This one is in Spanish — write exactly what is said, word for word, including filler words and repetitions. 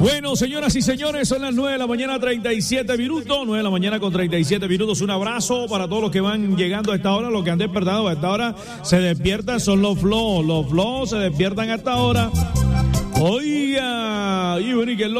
Bueno, señoras y señores, son las nueve de la mañana, treinta y siete minutos. nueve de la mañana con treinta y siete minutos. Un abrazo para todos los que van llegando a esta hora, los que han despertado a esta hora. Se despiertan, son los flow. Los flow se despiertan a esta hora. Oiga, y bueno, ¿y qué es lo